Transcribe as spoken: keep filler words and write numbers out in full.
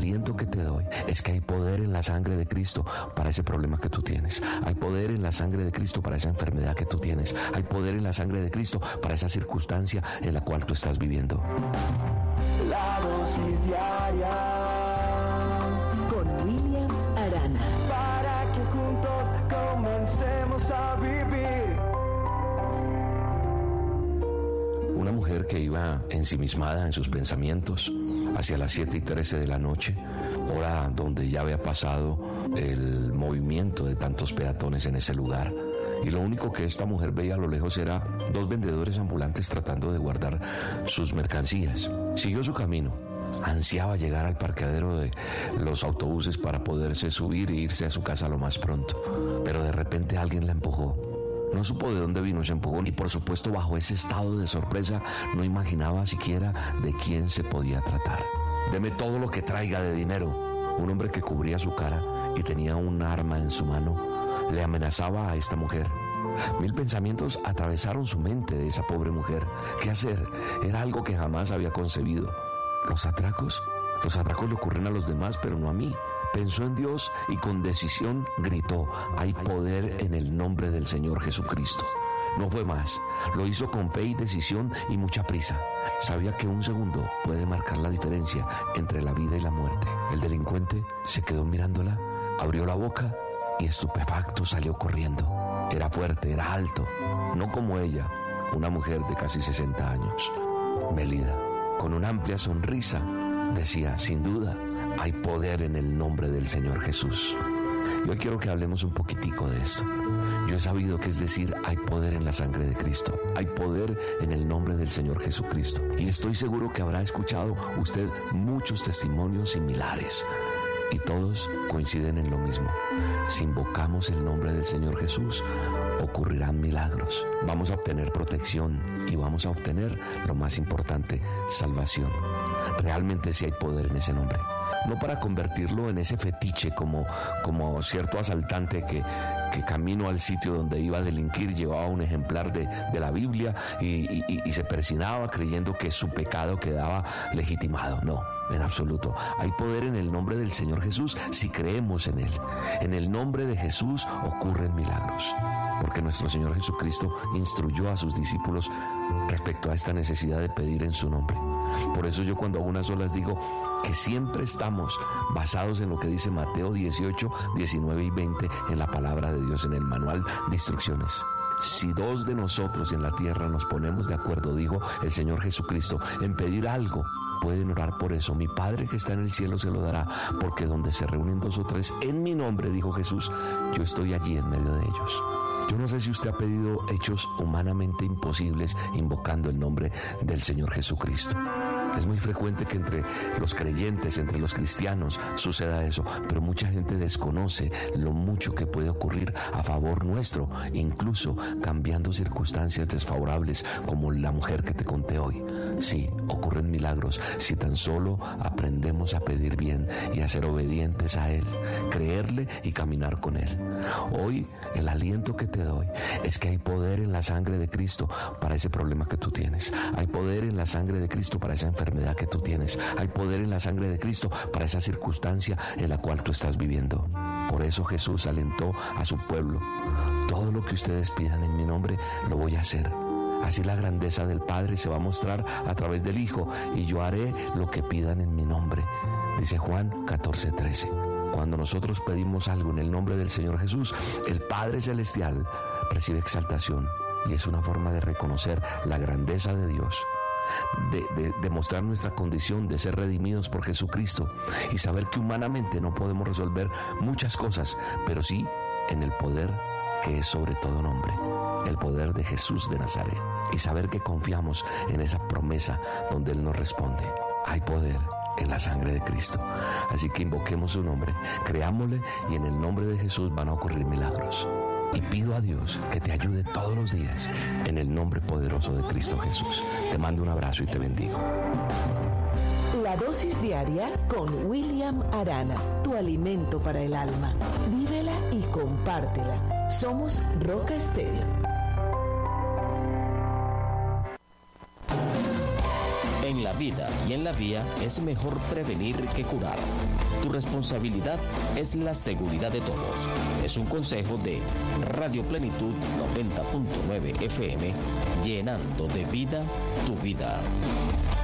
aliento que te doy es que hay poder en la sangre de Cristo para ese problema que tú tienes. Hay poder en la sangre de Cristo para esa enfermedad que tú tienes. Hay poder en la sangre de Cristo para esa circunstancia en la cual tú estás viviendo. La dosis diaria con William Arana, para que juntos comencemos a vivir. Una mujer que iba ensimismada en sus pensamientos hacia las siete y trece de la noche, hora donde ya había pasado el movimiento de tantos peatones en ese lugar. Y lo único que esta mujer veía a lo lejos era dos vendedores ambulantes tratando de guardar sus mercancías. Siguió su camino. Ansiaba llegar al parqueadero de los autobuses para poderse subir e irse a su casa lo más pronto. Pero de repente alguien la empujó. No supo de dónde vino ese empujón y por supuesto bajo ese estado de sorpresa no imaginaba siquiera de quién se podía tratar. Deme todo lo que traiga de dinero. Un hombre que cubría su cara y tenía un arma en su mano le amenazaba a esta mujer. Mil pensamientos atravesaron su mente de esa pobre mujer. ¿Qué hacer? Era algo que jamás había concebido. ¿Los atracos? Los atracos le ocurren a los demás, pero no a mí. Pensó en Dios y con decisión gritó: hay poder en el nombre del Señor Jesucristo. No fue más. Lo hizo con fe y decisión y mucha prisa. Sabía que un segundo puede marcar la diferencia entre la vida y la muerte. El delincuente se quedó mirándola, abrió la boca y estupefacto salió corriendo. Era fuerte, era alto, no como ella, una mujer de casi sesenta años. Melida, con una amplia sonrisa, decía: sin duda, hay poder en el nombre del Señor Jesús. Y hoy quiero que hablemos un poquitico de esto. Yo he sabido que es decir, hay poder en la sangre de Cristo, hay poder en el nombre del Señor Jesucristo. Y estoy seguro que habrá escuchado usted muchos testimonios similares. Y todos coinciden en lo mismo. Si invocamos el nombre del Señor Jesús, ocurrirán milagros. Vamos a obtener protección y vamos a obtener, lo más importante, salvación. Realmente sí hay poder en ese nombre. No para convertirlo en ese fetiche como, como cierto asaltante que, que camino al sitio donde iba a delinquir llevaba un ejemplar de, de la Biblia y, y, y se persinaba creyendo que su pecado quedaba legitimado. No, en absoluto. Hay poder en el nombre del Señor Jesús si creemos en Él. En el nombre de Jesús ocurren milagros. Porque nuestro Señor Jesucristo instruyó a sus discípulos respecto a esta necesidad de pedir en su nombre. Por eso yo cuando a unas solas digo que siempre estamos basados en lo que dice Mateo dieciocho, diecinueve y veinte en la palabra de Dios, en el manual de instrucciones. Si dos de nosotros en la tierra nos ponemos de acuerdo, dijo el Señor Jesucristo, en pedir algo, pueden orar por eso. Mi Padre que está en el cielo se lo dará, porque donde se reúnen dos o tres en mi nombre, dijo Jesús, yo estoy allí en medio de ellos. Yo no sé si usted ha pedido hechos humanamente imposibles invocando el nombre del Señor Jesucristo. Es muy frecuente que entre los creyentes, entre los cristianos, suceda eso, pero mucha gente desconoce lo mucho que puede ocurrir a favor nuestro, incluso cambiando circunstancias desfavorables como la mujer que te conté hoy. Sí, ocurren milagros si tan solo aprendemos a pedir bien y a ser obedientes a Él, creerle y caminar con Él. Hoy el aliento que te doy es que hay poder en la sangre de Cristo para ese problema que tú tienes. Hay poder en la sangre de Cristo para esa enfermedad que tú tienes. Hay poder en la sangre de Cristo para esa circunstancia en la cual tú estás viviendo. Por eso Jesús alentó a su pueblo: todo lo que ustedes pidan en mi nombre lo voy a hacer. Así la grandeza del Padre se va a mostrar a través del Hijo, y yo haré lo que pidan en mi nombre, dice Juan catorce, trece. Cuando nosotros pedimos algo en el nombre del Señor Jesús, el Padre Celestial recibe exaltación, y es una forma de reconocer la grandeza de Dios, de, de, de mostrar nuestra condición de ser redimidos por Jesucristo y saber que humanamente no podemos resolver muchas cosas, pero sí en el poder que es sobre todo nombre, el poder de Jesús de Nazaret, y saber que confiamos en esa promesa donde Él nos responde. Hay poder en la sangre de Cristo. Así que invoquemos su nombre, creámosle, y en el nombre de Jesús van a ocurrir milagros. Y pido a Dios que te ayude todos los días en el nombre poderoso de Cristo Jesús. Te mando un abrazo y te bendigo. La dosis diaria con William Arana, tu alimento para el alma. Vívela y compártela. Somos Roca Estéreo. En la vida y en la vía es mejor prevenir que curar. Tu responsabilidad es la seguridad de todos. Es un consejo de Radio Plenitud noventa punto nueve F M, llenando de vida tu vida.